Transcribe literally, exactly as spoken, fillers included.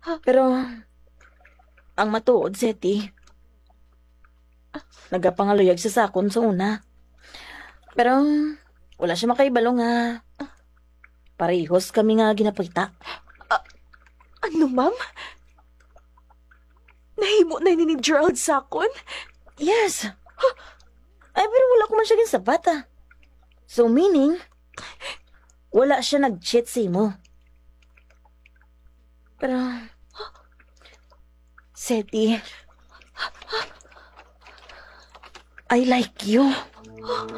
Pero, ang matuod, Seti, nagapangaluyag siya sa akon sa una. Pero, wala siya makaibalo nga. Parehos kami nga ginapakita. Ano, ma'am? Nahimo na ni ni Gerald sakon? Yes. Ay, pero wala ko man siya ginsapat, ah. So, meaning, wala siya nag-cheat sa imo. Pero, Seti, I like you.